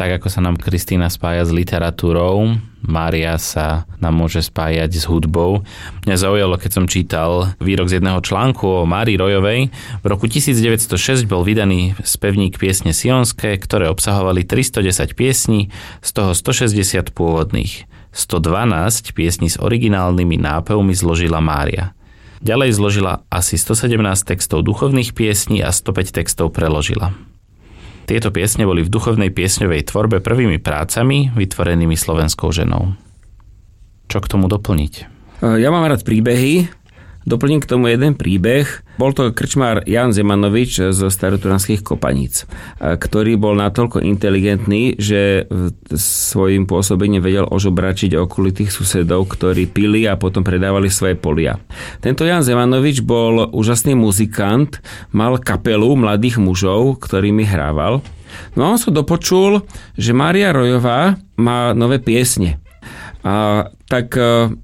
Tak ako sa nám Kristína spája s literatúrou, Mária sa nám môže spájať s hudbou. Mňa zaujalo, keď som čítal výrok z jedného článku o Márii Rojovej. V roku 1906 bol vydaný spevník Piesne sionské, ktoré obsahovali 310 piesní, z toho 160 pôvodných. 112 piesní s originálnymi nápevmi zložila Mária. Ďalej zložila asi 117 textov duchovných piesní a 105 textov preložila. Tieto piesne boli v duchovnej piesňovej tvorbe prvými prácami vytvorenými slovenskou ženou. Čo k tomu doplniť? Ja mám rád príbehy. Doplním k tomu jeden príbeh. Bol to krčmár Ján Zemanovič zo Staroturanských Kopaníc, ktorý bol natoľko inteligentný, že svojím pôsobením vedel ožobračiť okolitých susedov, ktorí pili a potom predávali svoje polia. Tento Ján Zemanovič bol úžasný muzikant, mal kapelu mladých mužov, ktorými hrával. No a on sa dopočul, že Mária Rojová má nové piesne. A tak